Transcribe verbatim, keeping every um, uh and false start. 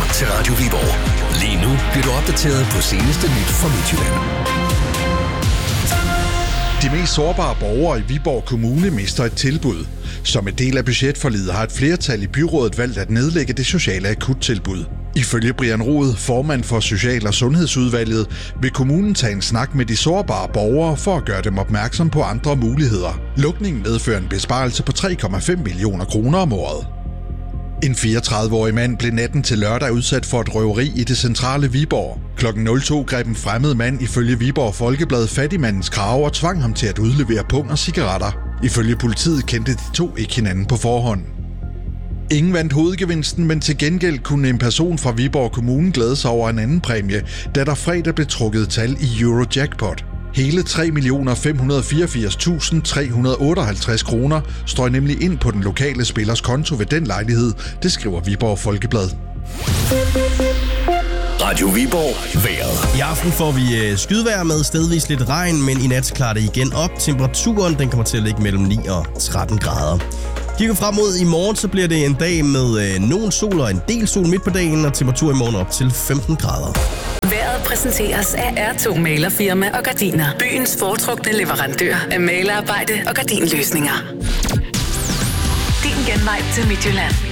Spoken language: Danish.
til Radio Viborg. Lige nu bliver du opdateret på seneste nyt fra Midtjylland. De mest sårbare borgere i Viborg Kommune mister et tilbud. Som en del af budgetforliget har et flertal i byrådet valgt at nedlægge det sociale akuttilbud. Ifølge Brian Rod, formand for Social- og Sundhedsudvalget, vil kommunen tage en snak med de sårbare borgere for at gøre dem opmærksom på andre muligheder. Lukningen medfører en besparelse på tre komma fem millioner kroner om året. En fireogtredive-årig mand blev natten til lørdag udsat for et røveri i det centrale Viborg. Klokken nul to greb en fremmed mand ifølge Viborg Folkeblad fat i mandens krave og tvang ham til at udlevere pung og cigaretter. Ifølge politiet kendte de to ikke hinanden på forhånd. Ingen vandt hovedgevinsten, men til gengæld kunne en person fra Viborg Kommune glæde sig over en anden præmie, da der fredag blev trukket tal i Eurojackpot. Hele tre millioner fem hundrede fireogfirs tusind tre hundrede otteoghalvtreds kroner strøg nemlig ind på den lokale spillers konto ved den lejlighed, det skriver Viborg Folkeblad. Radio Viborg vejret. I aften får vi skydvejr med stedvis lidt regn, men i nat klarer det igen op. Temperaturen den kommer til at ligge mellem ni og tretten grader. Kigger frem mod i morgen, så bliver det en dag med øh, nogen sol og en del sol midt på dagen, og temperatur i morgen op til femten grader. Vejret præsenteres af R to Malerfirma og Gardiner. Byens foretrukne leverandør af malerarbejde og gardinløsninger. Din genvej til Midtjylland.